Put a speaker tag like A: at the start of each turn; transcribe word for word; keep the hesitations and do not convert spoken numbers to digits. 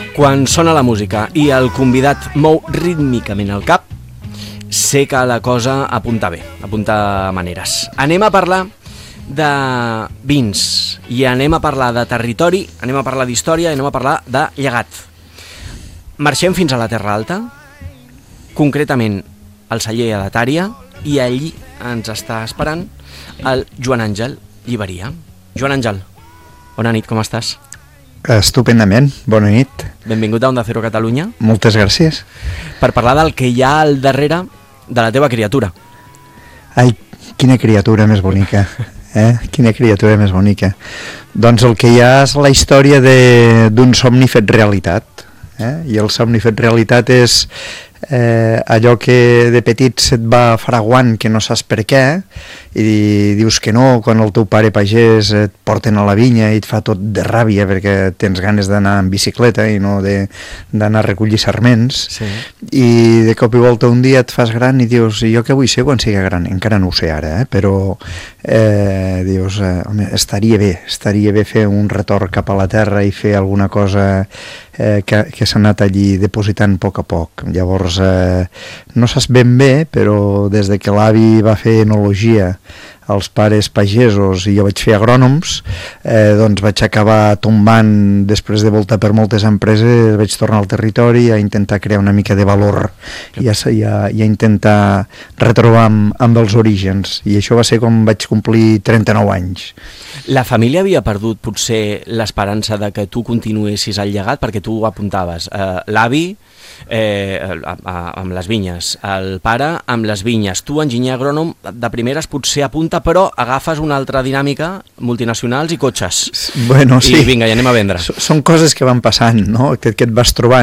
A: Quan sona la música i el convidat mou rítmicament el cap, sé que la cosa apunta bé, apunta maneres. Anem a parlar de vins i anem a parlar de territori, anem a parlar d'història i anem a parlar de llegat. Marxem fins a la Terra Alta, concretament al celler de Tària, i allí ens està esperant el Joan Àngel Lliberia. Joan Àngel, bona nit, com estàs?
B: Estupendament, bona nit.
A: Benvingut a Onda Cero Catalunya.
B: Moltes gràcies.
A: Per parlar del que hi ha al darrere de la teva criatura.
B: Ai, quina criatura més bonica, eh? Quina criatura més bonica. Doncs el que hi ha és la història d'un somni fet realitat, eh? I el somni fet realitat és eh, allò que de petit se't va fraguant que no saps per què, i dius que no quan el teu pare pagès et porten a la vinya i et fa tot de ràbia perquè tens ganes d'anar en bicicleta i no d'anar a recollir sarments, sí. I de cop i volta un dia et fas gran i dius, jo què vull ser quan sigui gran? Encara no ho sé ara, eh? Però eh, dius, eh, home, estaria bé, estaria bé fer un retorn cap a la terra i fer alguna cosa eh, que, que s'ha anat allí depositant a poc a poc. Llavors, eh, no saps ben bé, però des de que l'avi va fer enologia als pares pagesos i jo vaig fer agrònoms, eh, doncs vaig acabar tombant, després de voltar per moltes empreses, vaig tornar al territori a intentar crear una mica de valor i a, i a, i a intentar retrobar amb, amb els orígens, i això va ser com vaig complir trenta-nou anys.
A: La família havia perdut potser l'esperança de que tu continuessis el llegat, perquè tu ho apuntaves, eh, l'avi Eh, a, a, amb les vinyes, el pare amb les vinyes, tu enginyer agrònom de primeres potser apunta, però agafes una altra dinàmica, multinacionals i cotxes,
B: bueno, sí.
A: I vinga, i anem a vendre.
B: Són coses que van passant, no? que, que et vas trobant.